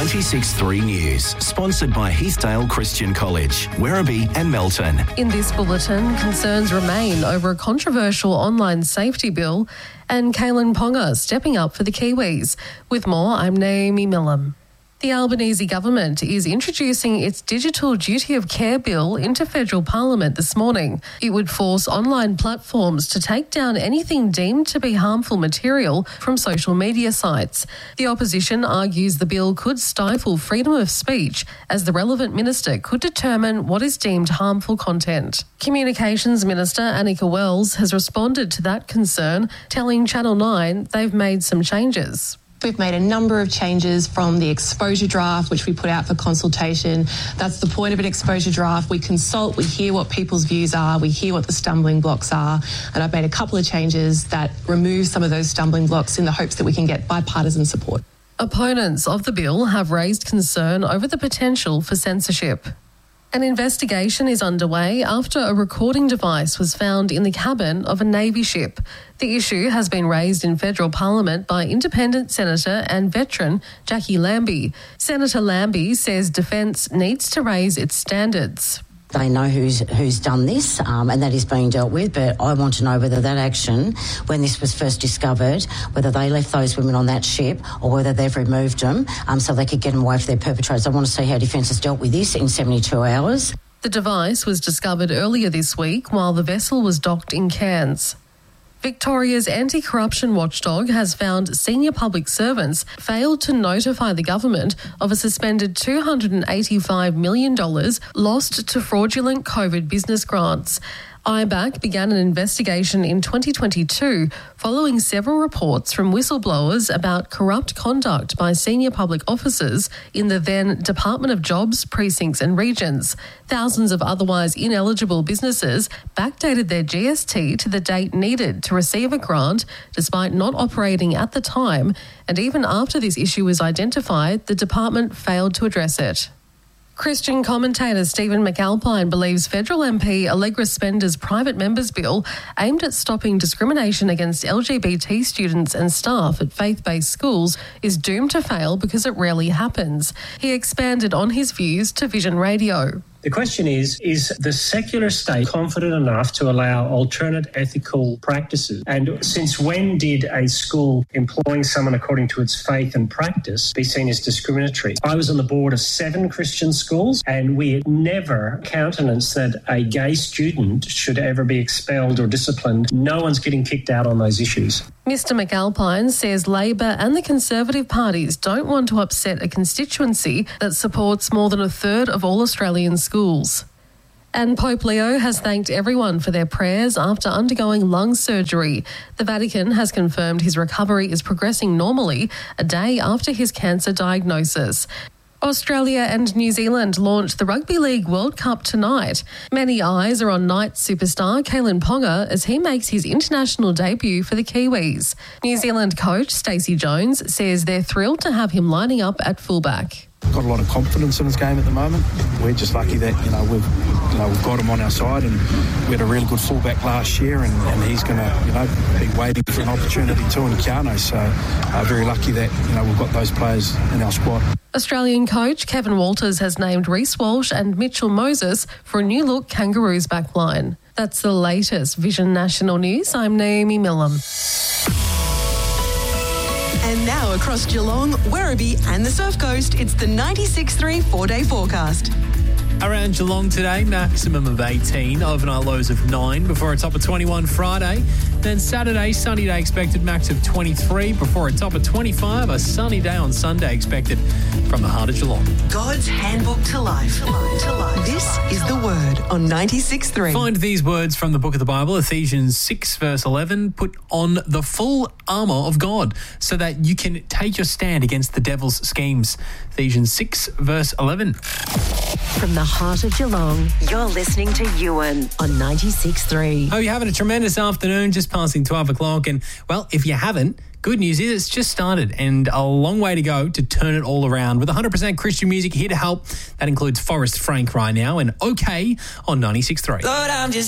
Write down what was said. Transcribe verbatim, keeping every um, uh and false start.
ninety-six point three News, sponsored by Heathdale Christian College, Werribee and Melton. In this bulletin, concerns remain over a controversial online safety bill and Kalyn Ponga stepping up for the Kiwis. With more, I'm Naomi Millam. The Albanese government is introducing its Digital Duty of Care bill into federal parliament this morning. It would force online platforms to take down anything deemed to be harmful material from social media sites. The opposition argues the bill could stifle freedom of speech, as the relevant minister could determine what is deemed harmful content. Communications Minister Annika Wells has responded to that concern, telling Channel nine they've made some changes. We've made a number of changes from the exposure draft, which we put out for consultation. That's the point of an exposure draft. We consult, we hear what people's views are, we hear what the stumbling blocks are. And I've made a couple of changes that remove some of those stumbling blocks in the hopes that we can get bipartisan support. Opponents of the bill have raised concern over the potential for censorship. An investigation is underway after a recording device was found in the cabin of a Navy ship. The issue has been raised in federal parliament by independent senator and veteran Jackie Lambie. Senator Lambie says Defence needs to raise its standards. They know who's who's done this, um, and that is being dealt with, but I want to know whether that action, when this was first discovered, whether they left those women on that ship or whether they've removed them um, so they could get them away for their perpetrators. I want to see how Defence has dealt with this in seventy-two hours. The device was discovered earlier this week while the vessel was docked in Cairns. Victoria's anti-corruption watchdog has found senior public servants failed to notify the government of a suspended two hundred eighty-five million dollars lost to fraudulent COVID business grants. I B A C began an investigation in twenty twenty-two following several reports from whistleblowers about corrupt conduct by senior public officers in the then Department of Jobs, Precincts and Regions. Thousands of otherwise ineligible businesses backdated their G S T to the date needed to receive a grant despite not operating at the time, and even after this issue was identified, the department failed to address it. Christian commentator Stephen McAlpine believes federal M P Allegra Spender's private members bill aimed at stopping discrimination against L G B T students and staff at faith-based schools is doomed to fail because it rarely happens. He expanded on his views to Vision Radio. The question is, is the secular state confident enough to allow alternate ethical practices? And since when did a school employing someone according to its faith and practice be seen as discriminatory? I was on the board of seven Christian schools, and we had never countenanced that a gay student should ever be expelled or disciplined. No one's getting kicked out on those issues. Mister McAlpine says Labor and the Conservative parties don't want to upset a constituency that supports more than a third of all Australian schools. And Pope Leo has thanked everyone for their prayers after undergoing lung surgery. The Vatican has confirmed his recovery is progressing normally a day after his cancer diagnosis. Australia and New Zealand launch the Rugby League World Cup tonight. Many eyes are on Knights superstar Kalyn Ponga as he makes his international debut for the Kiwis. New Zealand coach Stacey Jones says they're thrilled to have him lining up at fullback. Got a lot of confidence in his game at the moment. We're just lucky that you know we've you know we've got him on our side, and we had a really good fullback last year, and, and he's going to you know be waiting for an opportunity too in Keano. So uh, very lucky that you know we've got those players in our squad. Australian coach Kevin Walters has named Reece Walsh and Mitchell Moses for a new look Kangaroos backline. That's the latest Vision National News. I'm Naomi Millam. And now across Geelong, Werribee and the Surf Coast, it's the ninety-six point three four-day forecast. Around Geelong today, maximum of eighteen, overnight lows of nine before a top of twenty-one Friday. Then Saturday, sunny day expected, max of twenty-three before a top of twenty-five. A sunny day on Sunday expected from the heart of Geelong. God's handbook to life. To life, to life. This is the Word on ninety-six point three. Find these words from the book of the Bible, Ephesians six verse eleven. Put on the full armour of God so that you can take your stand against the devil's schemes. Ephesians six verse eleven. From the heart of Geelong, you're listening to Ewan on ninety-six point three. Hope you're having a tremendous afternoon, just passing twelve o'clock. And, well, if you haven't, good news is it's just started and a long way to go to turn it all around. With one hundred percent Christian music here to help, that includes Forrest Frank right now and OK on ninety-six point three. Lord, I'm just